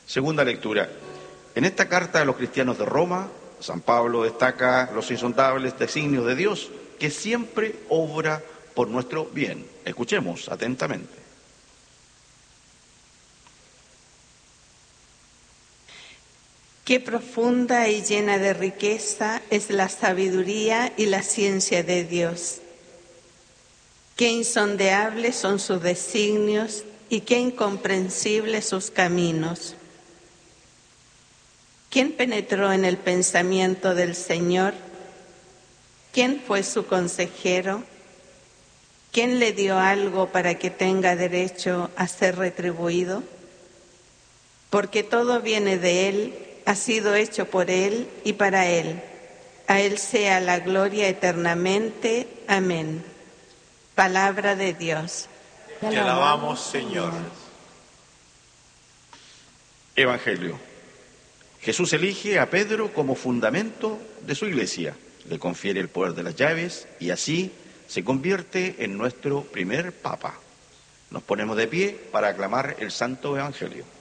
Segunda lectura. En esta carta a los cristianos de Roma, San Pablo destaca los insondables designios de Dios, que siempre obra por nuestro bien. Escuchemos atentamente. Qué profunda y llena de riqueza es la sabiduría y la ciencia de Dios. Qué insondeables son sus designios y qué incomprensibles sus caminos. ¿Quién penetró en el pensamiento del Señor? ¿Quién fue su consejero? ¿Quién le dio algo para que tenga derecho a ser retribuido? Porque todo viene de Él, ha sido hecho por Él y para Él. A Él sea la gloria eternamente. Amén. Palabra de Dios. Te alabamos, Señor. Evangelio. Jesús elige a Pedro como fundamento de su iglesia, le confiere el poder de las llaves y así se convierte en nuestro primer Papa. Nos ponemos de pie para aclamar el Santo Evangelio.